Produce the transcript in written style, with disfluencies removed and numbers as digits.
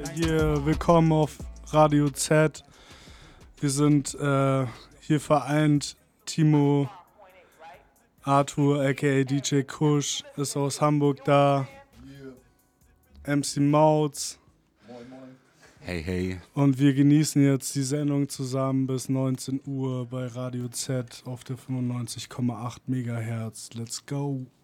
Hier, willkommen auf Radio Z. Wir sind hier vereint. Timo, Arthur, aka DJ Kush, ist aus Hamburg da. MC Mautz. Hey, hey. Und wir genießen jetzt die Sendung zusammen bis 19 Uhr bei Radio Z auf der 95,8 MHz. Let's go.